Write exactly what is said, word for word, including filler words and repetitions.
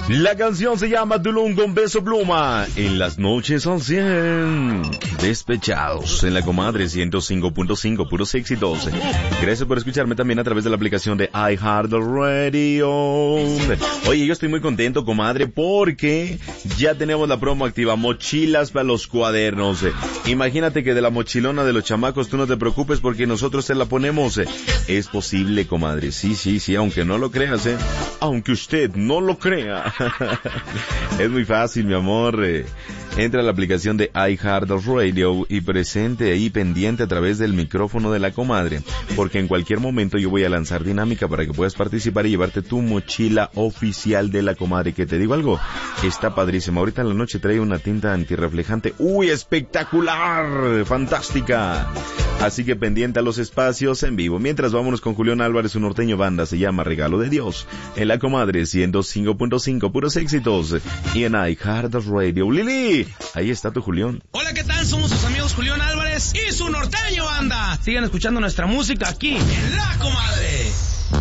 La canción se llama Tulum con Peso Pluma. En las noches al cien. Despechados en la comadre ciento cinco punto cinco, puros éxitos. Gracias por escucharme también a través de la aplicación de iHeartRadio. Oye, yo estoy muy contento, comadre, porque ya tenemos la promo activa. Mochilas para los cuadernos. Imagínate que de la mochilona de los chamacos tú no te preocupes porque nosotros te la ponemos. Es posible, comadre. Sí, sí, sí, aunque no lo creas, eh. Aunque usted no lo crea. Es muy fácil, mi amor. Eh, entra a la aplicación de iHeartRadio y presente ahí pendiente a través del micrófono de la comadre, porque en cualquier momento yo voy a lanzar dinámica para que puedas participar y llevarte tu mochila oficial de la comadre. Que te digo algo, está padrísima. Ahorita en la noche trae una tinta antirreflejante. ¡Uy, espectacular! ¡Fantástica! Así que pendiente a los espacios en vivo. Mientras, vámonos con Julián Álvarez, su norteño banda, se llama Regalo de Dios. En la comadre ciento cinco punto cinco, puros éxitos. Y en iHeartRadio. Lili, ahí está tu Julián. Hola, ¿qué tal? Somos sus amigos Julián Álvarez y su norteño banda. Sigan escuchando nuestra música aquí en La Comadre.